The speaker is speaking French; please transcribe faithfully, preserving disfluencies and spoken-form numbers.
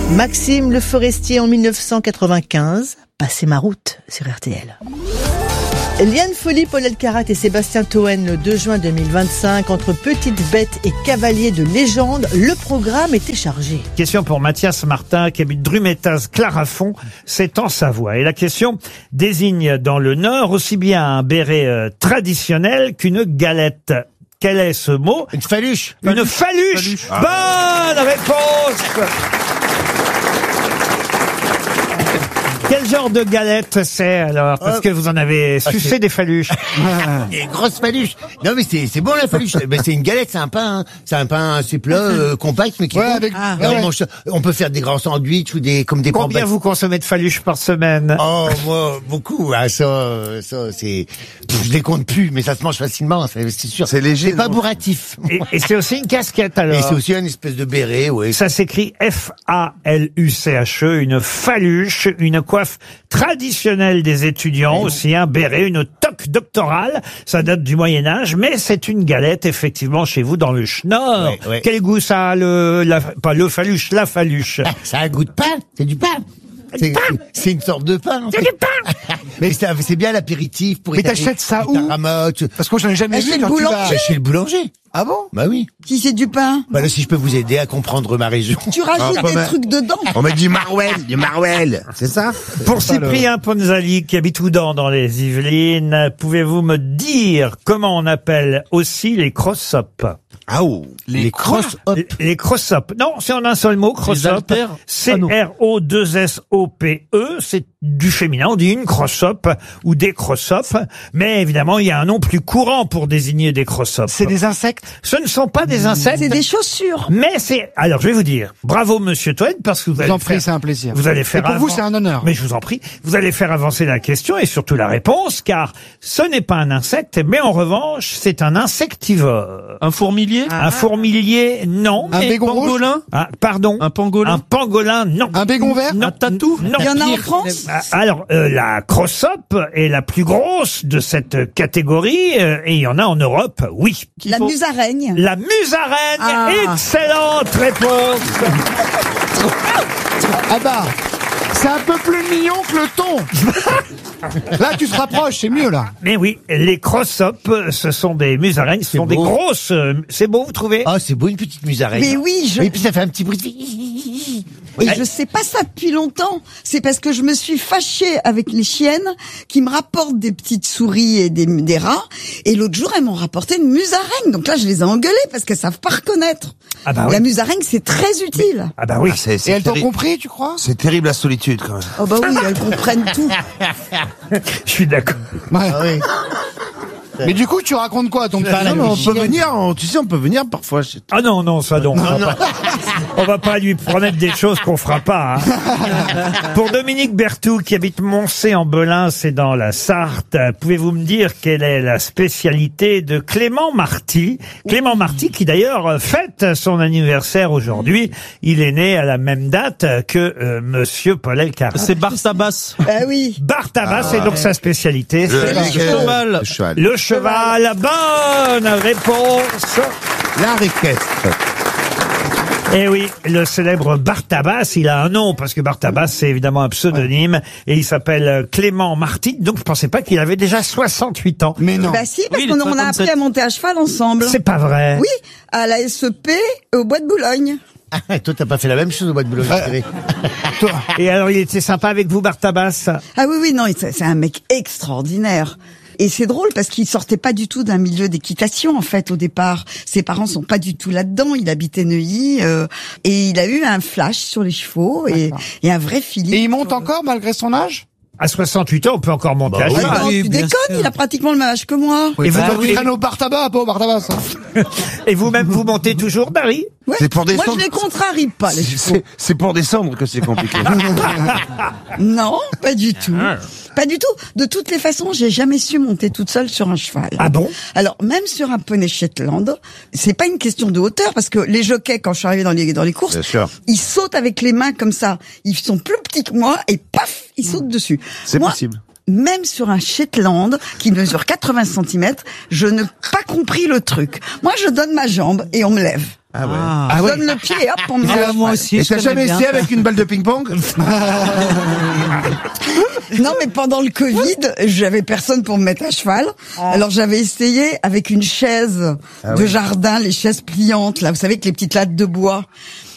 Maxime Le Forestier en mille neuf cent quatre-vingt-quinze, Passer ma route sur R T L. Liane Folly, Paul Elkarat et Sébastien Toen le deux juin deux mille vingt-cinq, entre Petites Bêtes et Cavaliers de légende, le programme était chargé. Question pour Mathias Martin qui habite Drumettaz Clarafond, c'est en Savoie. Et la question désigne dans le Nord aussi bien un béret euh, traditionnel qu'une galette. Quel est ce mot? Une faluche. Une faluche. faluche. Bonne réponse. Quel genre de galette c'est alors? Parce que vous en avez sucé ah, des faluches. Des grosses faluches. Non mais c'est c'est bon la faluche. Ben, c'est une galette, c'est un pain, hein. C'est un pain assez plat, euh, compact mais qui. Ouais, est bon. avec- Ah, ouais, on, ouais. mange ça. On peut faire des grands sandwichs ou des comme des pains. Combien vous consommez de faluches par semaine? Oh moi beaucoup. Ah ça ça c'est. Pff, je les compte plus, mais ça se mange facilement. C'est c'est sûr. C'est léger, C'est pas non bourratif. Et, et c'est aussi une casquette alors. Et c'est aussi une espèce de béret, ouais. Ça s'écrit F A L U C H E, une faluche, une coiffe traditionnelle des étudiants, aussi un béret, une toque doctorale. Ça date du Moyen-Âge, mais c'est une galette, effectivement, chez vous, dans le Schnorr. Ouais, ouais. Quel goût ça a, le, la, pas le faluche, la faluche? Ah, ça a un goût de pain. C'est du pain. C'est c'est une sorte de pain. En fait. C'est du pain! Mais c'est c'est bien l'apéritif pour. Mais étaler t'achètes ça ta où ramotte. Parce que moi, j'en ai jamais Ah, vu chez le quand tu vas... boulanger. Chez le boulanger. Ah bon? Bah oui. Si c'est du pain, Bah là, si je peux vous aider à comprendre ma région. tu rajoutes Ah, des mais- trucs dedans. On met du Marwell, du Marwell, c'est ça? Pour Cyprien Ponzali, qui habite Oudan dans les Yvelines, pouvez-vous me dire comment on appelle aussi les crossopes? Ah oh. Les cross hop. Les crossopes. Non, c'est en un seul mot, crossop. C R O deux S O P E. C'est du féminin. On dit une crossope ou des crossopes. Mais évidemment, il y a un nom plus courant pour désigner des crossopes. C'est des insectes? Ce ne sont pas des insectes. C'est des chaussures. Mais c'est, alors je vais vous dire, bravo monsieur Toen, parce que vous Je allez vous en prie, faire, c'est un plaisir. vous allez faire Et pour vous, avan- c'est un honneur. Mais je vous en prie, vous allez faire avancer la question et surtout la réponse, car ce n'est pas un insecte, mais en revanche, c'est un insectivore. Un fourmilier? Un fourmilier, non. Un mais- bégon rouge? Pangolin? Ah, pardon. Un pangolin? Un pangolin, non. Un bégon vert? Non. Un tatou? Non. Il y en a en Pire. France? Ah, Alors, euh, la crossope est la plus grosse de cette catégorie, euh, et il y en a en Europe, oui. La musaraigne. La musaraigne, Ah. excellente réponse. Ah bah, c'est un peu plus mignon que le thon. Là, tu te rapproches, c'est mieux, là. Mais oui, les crossopes, ce sont des musaraignes, ce C'est sont des beau. grosses. euh, C'est beau, vous trouvez? Ah, c'est beau une petite musaraigne. Mais oui, je, Et puis ça fait un petit bruit de. et je sais pas ça depuis longtemps. C'est parce que je me suis fâchée avec les chiennes qui me rapportent des petites souris et des, des rats. Et l'autre jour, elles m'ont rapporté une musaraigne. Donc là, je les ai engueulées parce qu'elles savent pas reconnaître. Ah bah oui. La musaraigne, c'est très utile. Ah bah oui. Ah, c'est, Et c'est, elles t'ont terri- compris, tu crois? c'est terrible la solitude quand même. Oh bah oui, elles comprennent tout. Je suis d'accord. Ouais. Ah oui. Mais du coup, tu racontes quoi à ton petit Ah, Non, mais on chienne. peut venir, on- tu sais, on peut venir parfois. chez- Ah non, non, ça non. On va pas- On va pas lui promettre des choses qu'on fera pas. Hein. Pour Dominique Berthoud, qui habite Moncé en Belin, c'est dans la Sarthe, pouvez-vous me dire quelle est la spécialité de Clément Marty? Clément Marty, qui d'ailleurs fête son anniversaire aujourd'hui. Il est né à la même date que euh, Monsieur Paul Elkarat. C'est Bartabas. Ah oui. Bartabas, c'est donc sa spécialité. Le, c'est le- cheval. le cheval. le cheval. Bonne réponse. L'art équestre. Eh oui, le célèbre Bartabas, il a un nom, parce que Bartabas, c'est évidemment un pseudonyme, et il s'appelle Clément Marty, donc je pensais pas qu'il avait déjà soixante-huit ans. Mais non. Bah si, parce Oui, il est qu'on on a cinquante-sept. appris à monter à cheval ensemble. C'est pas vrai. Oui, à la S E P, au Bois de Boulogne. Ah, toi, t'as pas fait la même chose au bois de Boulogne, Thierry. Toi. Et alors, il était sympa avec vous, Bartabas? Ah oui, oui, non, c'est c'est un mec extraordinaire. Et c'est drôle parce qu'il sortait pas du tout d'un milieu d'équitation en fait au départ. Ses parents sont pas du tout là-dedans. Il habitait Neuilly euh, et il a eu un flash sur les chevaux et, et un vrai feeling. Et il monte encore malgré son âge? À soixante-huit ans, on peut encore monter à Ah, cheval. non, oui, tu bien déconnes, sûr. il a pratiquement le même âge que moi. Et vous, Bah, donc, tu traînes au Bartaba, pas au Bartabas. Hein. et vous-même, vous montez toujours, Barry? Ouais. C'est pour Moi, descendre. je les contrarie pas, les chevaux. C'est, c'est pour descendre que c'est compliqué. Non, pas du tout. Pas du tout. De toutes les façons, j'ai jamais su monter toute seule sur un cheval. Ah bon? Alors, même sur un poney Shetland, c'est pas une question de hauteur, parce que les jockeys, quand je suis arrivée dans les, dans les courses, Bien sûr. ils sautent avec les mains comme ça. Ils sont plus petits que moi, et paf, ils sautent dessus. C'est Moi, possible. Même sur un Shetland, qui mesure quatre-vingts centimètres, je n'ai pas compris le truc. Moi, je donne ma jambe et on me lève. Ah ouais. Ah, Je ouais. donne le pied et hop, on me Ah, moi aussi. Et je t'as connais jamais bien essayé ça. avec une balle de ping-pong? Non, mais pendant le Covid, j'avais personne pour me mettre à cheval. Alors j'avais essayé avec une chaise Ah de oui. jardin, les chaises pliantes, là, vous savez, avec les petites lattes de bois.